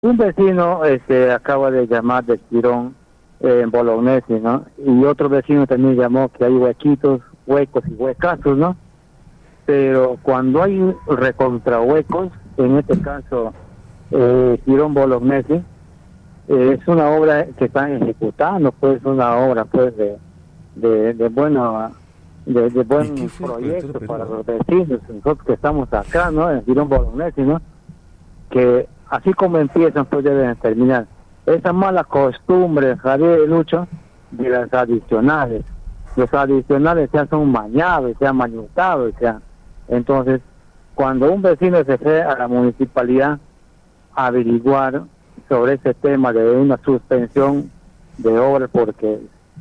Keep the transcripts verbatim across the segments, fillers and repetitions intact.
Un vecino este, acaba de llamar de Quirón, eh, en Bolognesi, ¿no? Y otro vecino también llamó que hay huequitos, huecos y huecazos, ¿no? Pero cuando hay recontrahuecos, en este caso, eh, Quirón Bolognesi, eh, es una obra que están ejecutando, pues una obra pues de, de, de bueno, de, de buen proyecto para los vecinos, nosotros que estamos acá, ¿no? En Quirón Bolognesi, ¿no? Que así como empiezan, pues deben terminar. Esa mala costumbre, Javier y Lucho, de las adicionales. Los adicionales ya son mañados, se han manutado, o sea. Entonces, cuando un vecino se fue a la municipalidad a averiguar sobre ese tema de una suspensión de obra, porque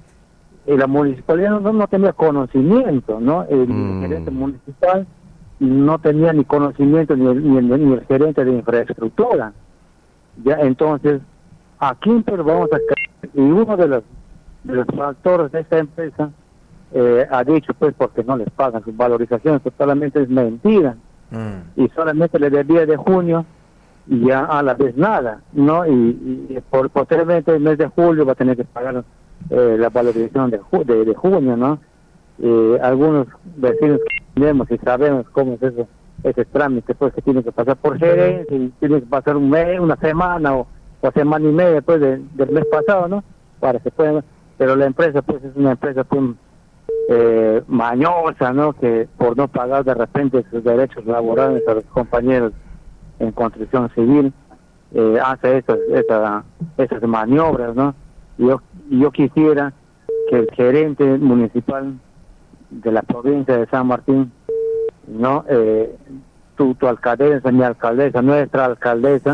la municipalidad no, no tenía conocimiento, ¿no? El mm. gerente municipal no tenía ni conocimiento ni el, ni el, ni el gerente de infraestructura. Ya, entonces, aquí pero vamos a caer, y uno de los, de los factores de esta empresa eh, ha dicho, pues, porque no les pagan sus valorizaciones, totalmente es mentira, mm. y solamente le debía de junio, y ya a la vez nada, ¿no? Y, y por, posteriormente el mes de julio va a tener que pagar eh, la valorización de, ju de, de junio, ¿no? Eh, algunos vecinos que tenemos y sabemos cómo es eso, ese trámite, pues, que tiene que pasar por gerencia, y tiene que pasar un mes, una semana, o o semana y media después de, del mes pasado, ¿no? Para que puedan, pero la empresa pues es una empresa pues, eh, mañosa, ¿no? Que por no pagar de repente sus derechos laborales a los compañeros en construcción civil, eh, hace esas, esas, esas maniobras, ¿no? Y yo, yo quisiera que el gerente municipal de la provincia de San Martín, ¿no? Eh, tu, tu alcaldesa, mi alcaldesa, nuestra alcaldesa,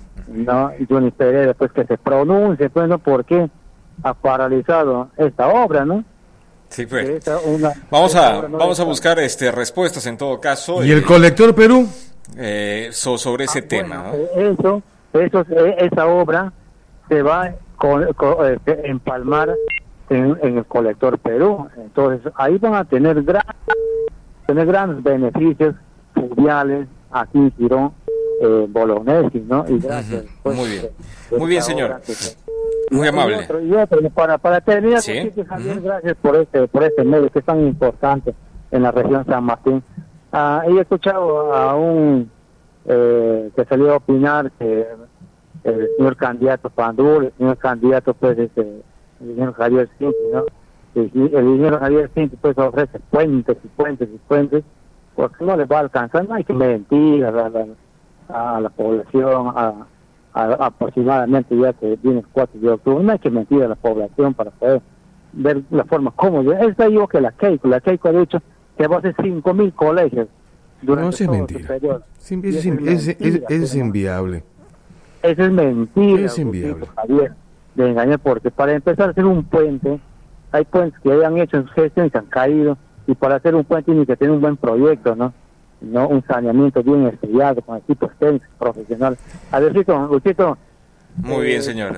no, Johnny Pereira, pues que se pronuncie, pues, ¿no? ¿Por qué ha paralizado esta obra, no? Sí, pues. Una, vamos a no vamos a buscar este respuestas en todo caso. ¿Y eh, el colector Perú? Eh, so, sobre ese ah, tema, bueno, ¿no? Eso, eso, esa obra se va a eh, empalmar en, en el colector Perú. Entonces, ahí van a tener, gran, tener grandes beneficios fluviales aquí en Quirón. Eh, Bolognesi, ¿no? Y gracias. Uh-huh. Pues, muy bien, eh, muy bien, señor. Que, muy amable. Y otro, y otro, para, para terminar, ¿sí? Pues, Javier, uh-huh. gracias por este, por este medio que es tan importante en la región San Martín. Ah, he escuchado a un eh, que salió a opinar que el señor candidato Pandul, el señor candidato, pues, este, el señor Javier Cinti, ¿no? El, el señor Javier Cinti, pues, ofrece puentes y puentes y puentes, porque no les va a alcanzar, no hay que mentir a la, la a la población, a, a, a aproximadamente ya que viene el cuatro de octubre, no hay que mentir a la población para poder ver la forma cómoda. Es igual que la Keiko, la Keiko ha dicho que va a hacer cinco mil colegios durante no, todo es mentira. su periodo. Es, es, es, mentira, es, es, es inviable. Eso es mentira, es inviable. Javier, de engañar, porque para empezar a hacer un puente, hay puentes que hayan hecho en su gestión y se han caído, y para hacer un puente tiene que tener un buen proyecto, ¿no? No un saneamiento bien estudiado con equipos técnicos profesionales. A ver, Luchito, Luchito. Muy eh, bien, señora.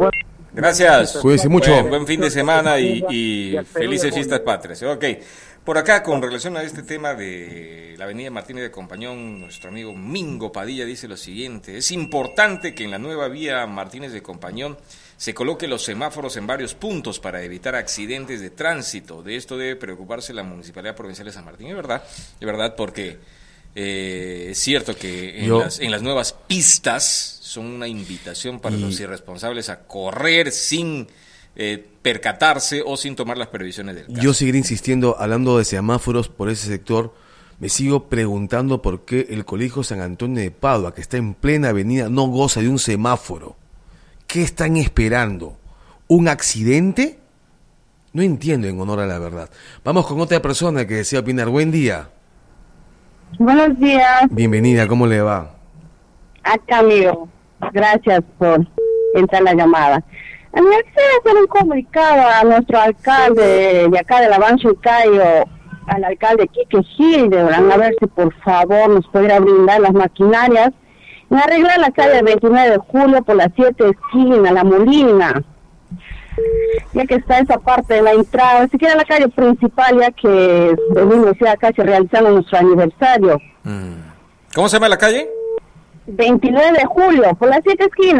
Gracias. Cuídense mucho. Buen, buen fin de semana y, y felices fiestas patrias. Ok. Por acá, con relación a este tema de la avenida Martínez de Compañón, nuestro amigo Mingo Padilla dice lo siguiente: es importante que en la nueva vía Martínez de Compañón se coloque los semáforos en varios puntos para evitar accidentes de tránsito. De esto debe preocuparse la Municipalidad Provincial de San Martín. Es verdad, es verdad, porque eh, es cierto que en, Yo... las, en las nuevas pistas son una invitación para y... los irresponsables a correr sin eh, percatarse o sin tomar las previsiones del caso. Yo seguiré insistiendo, hablando de semáforos por ese sector, me sigo preguntando por qué el Colegio San Antonio de Padua, que está en plena avenida, no goza de un semáforo. ¿Qué están esperando? ¿Un accidente? No entiendo, en honor a la verdad. Vamos con otra persona que desea opinar. Buen día. Buenos días. Bienvenida, ¿cómo le va? Acá, amigo. Gracias por entrar la llamada. A mí me gustaría hacer un comunicado a nuestro alcalde de acá de la Banchucayo, al alcalde Quique Hildebrand, a ver si por favor nos pudiera brindar las maquinarias en arreglar la calle veintinueve de julio por las siete esquinas, La Molina, ya que está esa parte de la entrada, ni siquiera la calle principal, ya que venimos ya casi realizando nuestro aniversario. ¿Cómo se llama la calle? veintinueve de julio, por las siete esquinas.